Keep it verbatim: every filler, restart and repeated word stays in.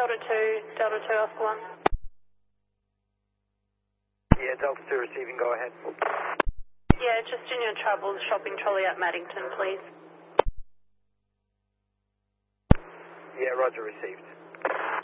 Delta two, Delta two, Oscar one. Yeah, Delta two receiving, go ahead. Yeah, just in your troubles, shopping trolley at Maddington, please. Yeah, roger, received.